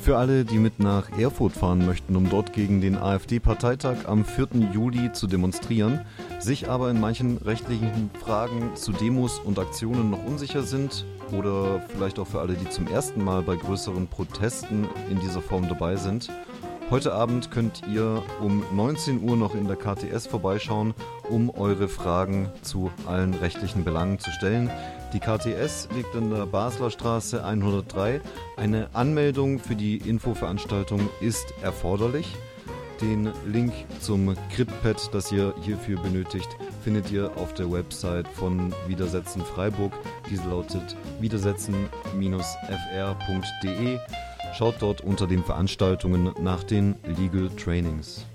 Für alle, die mit nach Erfurt fahren möchten, um dort gegen den AfD-Parteitag am 4. Juli zu demonstrieren, sich aber in manchen rechtlichen Fragen zu Demos und Aktionen noch unsicher sind oder vielleicht auch für alle, die zum ersten Mal bei größeren Protesten in dieser Form dabei sind. Heute Abend könnt ihr um 19 Uhr noch in der KTS vorbeischauen, um eure Fragen zu allen rechtlichen Belangen zu stellen. Die KTS liegt in der Basler Straße 103. Eine Anmeldung für die Infoveranstaltung ist erforderlich. Den Link zum Critpad, das ihr hierfür benötigt, findet ihr auf der Website von Widersetzen Freiburg. Diese lautet widersetzen-fr.de. Schaut dort unter den Veranstaltungen nach den Legal Trainings.